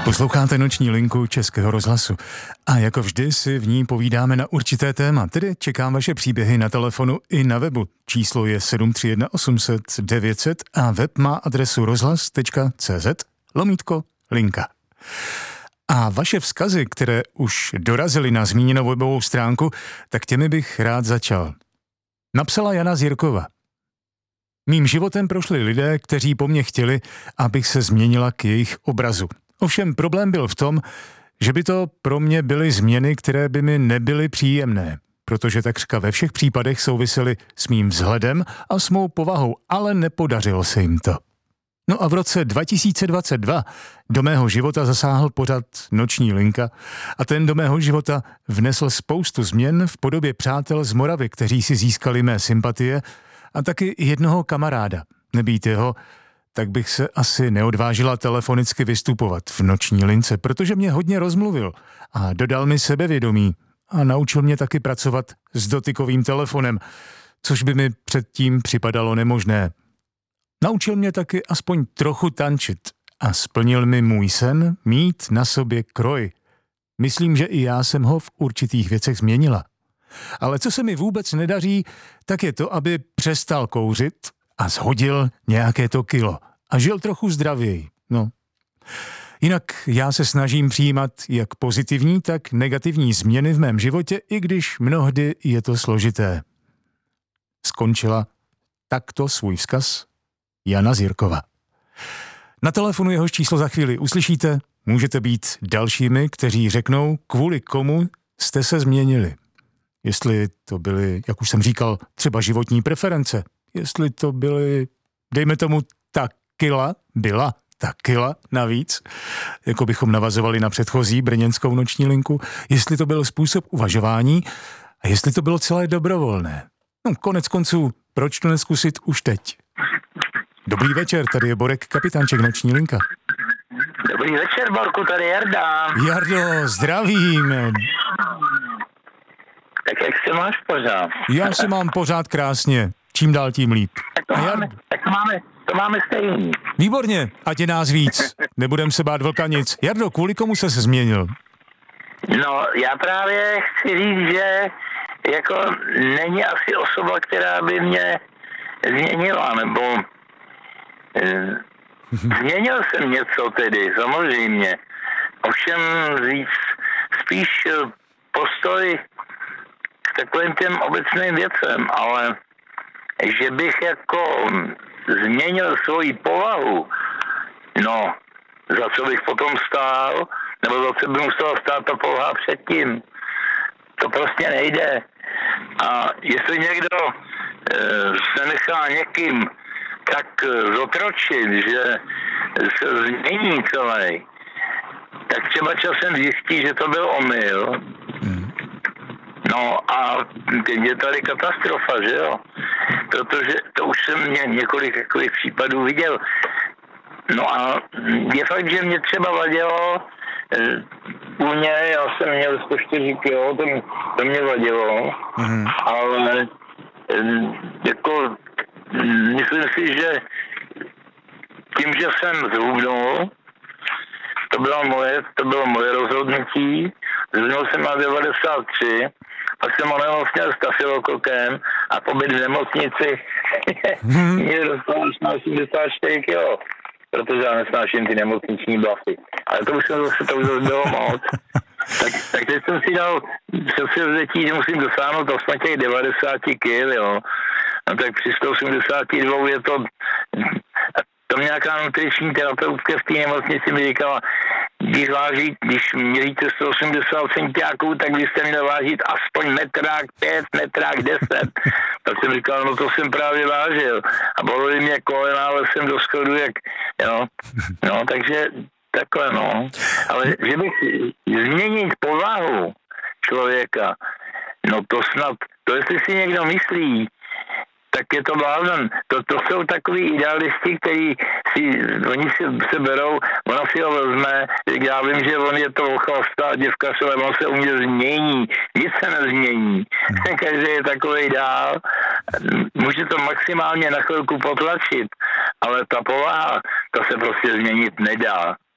Posloucháte Noční linku Českého rozhlasu a jako vždy si v ní povídáme na určité téma, tedy čekám vaše příběhy na telefonu i na webu. Číslo je 731 800 900 a web má adresu rozhlas.cz/linka. A vaše vzkazy, které už dorazily na zmíněnou webovou stránku, tak těmi bych rád začal. Napsala Jana Zirkova. Mým životem prošli lidé, kteří po mně chtěli, abych se změnila k jejich obrazu. Ovšem problém byl v tom, že by to pro mě byly změny, které by mi nebyly příjemné, protože takřka ve všech případech souvisely s mým vzhledem a s mou povahou, ale nepodařilo se jim to. No a v roce 2022 do mého života zasáhl pořad Noční linka a ten do mého života vnesl spoustu změn v podobě přátel z Moravy, kteří si získali mé sympatie a taky jednoho kamaráda. Nebýt jeho, tak bych se asi neodvážila telefonicky vystupovat v Noční lince, protože mě hodně rozmluvil a dodal mi sebevědomí a naučil mě taky pracovat s dotykovým telefonem, což by mi předtím připadalo nemožné. Naučil mě taky aspoň trochu tančit a splnil mi můj sen mít na sobě kroj. Myslím, že i já jsem ho v určitých věcech změnila. Ale co se mi vůbec nedaří, tak je to, aby přestal kouřit a shodil nějaké to kilo a žil trochu zdravěji. No. Jinak já se snažím přijímat jak pozitivní, tak negativní změny v mém životě, i když mnohdy je to složité. Skončila takto svůj vzkaz Jana Zirkova. Na telefonu jehož číslo za chvíli uslyšíte, můžete být dalšími, kteří řeknou, kvůli komu jste se změnili. Jestli to byly, jak už jsem říkal, třeba životní preference, jestli to byly, dejme tomu, byla ta kila navíc, jako bychom navazovali na předchozí brněnskou Noční linku, jestli to byl způsob uvažování a jestli to bylo celé dobrovolné. No, konec konců, proč to neskusit už teď? Dobrý večer, tady je Borek, kapitánček Noční linka. Dobrý večer, Borku, tady Jarda. Jardo, zdravím. Tak jak se máš pořád? Já se mám pořád krásně, čím dál tím líp. To máme stejný. Výborně, ať je nás víc, nebudem se bát vlka nic. Jardo, kvůli komu se změnil? No, já právě chci říct, že jako není asi osoba, která by mě změnila, nebo změnil jsem něco tedy, samozřejmě. Ovšem říct spíš postoj k takovým těm obecným věcem, ale že bych jako změnil svoji povahu, no, za co bych potom stál, nebo za co by musela stát ta povaha předtím, to prostě nejde. A jestli někdo se nechá někým tak zotročit, že se změní celý, tak třeba časem zjistí, že to byl omyl. No a teď je tady katastrofa, že jo? Protože to už jsem několik takových případů viděl. No a je fakt, že mě třeba vadilo u mě, já jsem měl 104 kg, to mě vadilo, ale jako myslím si, že tím, že jsem zhubnul, to bylo moje rozhodnutí, zhubnul jsem na 93, pak jsem onemocněl stafilokokem a pobyt v nemocnici mě dostal až na 84 kg, protože já nesnáším ty nemocniční blafy. Ale to už bylo moc. Tak teď jsem si dal předsevzetí, že musím dosáhnout aspoň těch 90 kg, jo. No tak při 182 je to nějaká nutriční terapeutka v té nemocnici mi říkala, když měříte 180 centiáků, tak byste měli vážit aspoň metrák 5, metrák 10. Tak jsem říkal, no to jsem právě vážil. A bolely mě kolena, ale jsem do schodu, jak, jo. No, takže takhle, no. Ale že bych změnit povahu člověka, no to snad, to jestli si někdo myslí, tak je to blázen. To jsou takový idealisti, kteří oni se berou, ona si ho vezme, já vím, že on je to ochlastá děvkař, ale on se u mě změní, nic se nezmění. Každý je takový dál, může to maximálně na chvilku potlačit, ale ta povaha, to se prostě změnit nedá.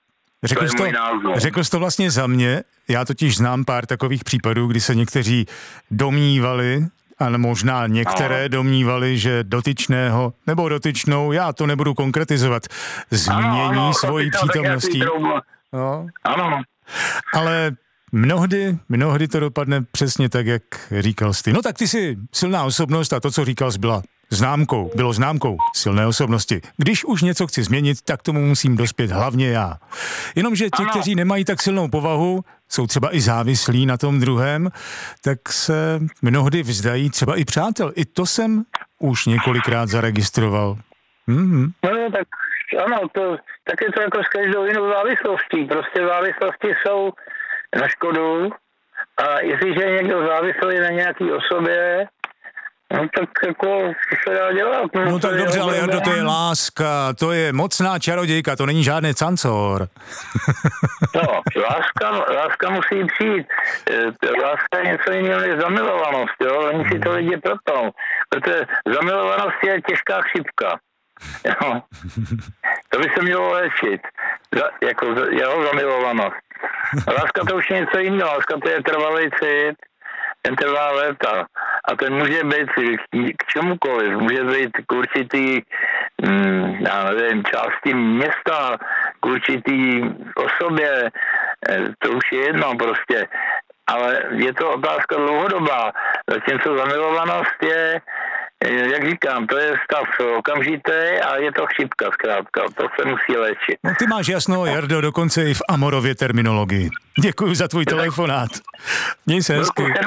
Řekl jsi to vlastně za mě, já totiž znám pár takových případů, kdy se někteří domnívali, ale možná některé domnívali, že dotyčného nebo dotyčnou, já to nebudu konkretizovat, změní svojí přítomností. No. Ano. Ale mnohdy to dopadne přesně tak, jak říkal jsi. No tak ty jsi silná osobnost a to, co říkal jsi, bylo známkou silné osobnosti. Když už něco chci změnit, tak tomu musím dospět hlavně já. Jenomže ti, kteří nemají tak silnou povahu, jsou třeba i závislí na tom druhém, tak se mnohdy vzdají třeba i přátel. I to jsem už několikrát zaregistroval. No tak ano, tak je to jako s každou jinou závislostí. Prostě závislosti jsou na škodu a jestliže je někdo závislý na nějaký osobě, no tak jako se dá dělat. No tak dobře, ale Jardo, to je láska, to je mocná čarodějka, to není žádný cancor. No, láska musí přijít. Láska je něco jiného než zamilovanost, jo? Oni si to lidi propnou. Protože zamilovanost je těžká chřipka. Jo? To by se mělo léčit. Jako jeho zamilovanost. Láska to už je něco jiného. Láska to je trvalý cit. Ten trvá léta. A ten může být k čemukoliv. Může být k určitý, já nevím, části města, k určitý osobě. To už je jedno prostě. Ale je to otázka dlouhodobá. Zatímco zamilovanost je, jak říkám, to je stav okamžitý a je to chřipka zkrátka. To se musí léčit. No, ty máš jasno, Jardo, dokonce i v Amorově terminologii. Děkuji za tvůj telefonát. Měj se hezky. V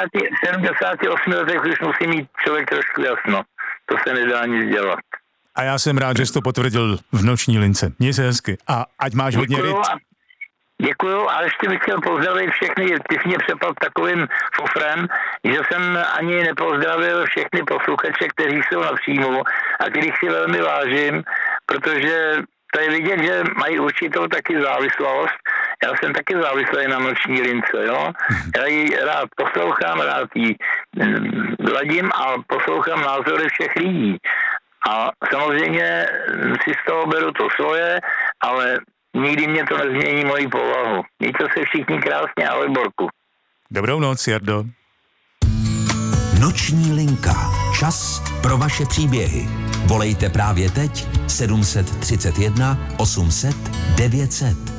78 letech už musí mít člověk trošku jasno. To se nedá nic dělat. A já jsem rád, že jsi to potvrdil v noční lince. Měj se hezky. A ať máš hodně ryb. Děkuju a ještě bych chtěl pozdravit všechny, ty jsi mě přepad takovým fofrem, že jsem ani nepozdravil všechny posluchače, kteří jsou na příjmu a kterých si velmi vážím, protože to je vidět, že mají určitou taky závislost. Já jsem taky závislý na noční lince, jo. Já ji rád poslouchám, rád ji ladím a poslouchám názory všech lidí. A samozřejmě si z toho beru to svoje, ale nikdy mě to nezmění moji povahu. Mějte se všichni krásně, ahoj Borku. Dobrou noc, Jardo. Noční linka. Čas pro vaše příběhy. Volejte právě teď 731 800 900.